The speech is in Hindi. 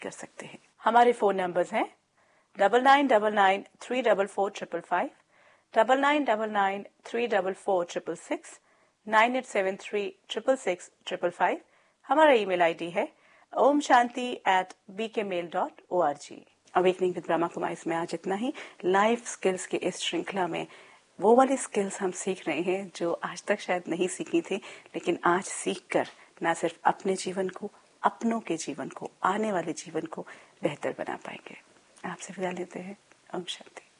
कर सकते हैं। हमारे फोन नंबर्स हैं 9999344555, 9999344666, 9873666555। हमारा ईमेल आईडी है omshanti@bkmail.org। Awakening with Brahma Kumari में आज इतना ही। लाइफ स्किल्स के इस श्रृंखला में वो वाली स्किल्स हम सीख रहे हैं जो आज तक शायद नहीं सीखी थी, लेकिन आज सीखकर न सिर्फ अपने जीवन को, अपनों के जीवन को, आने वाले जीवन को बेहतर बना पाएंगे। आपसे विदा लेते हैं। ओम शांति।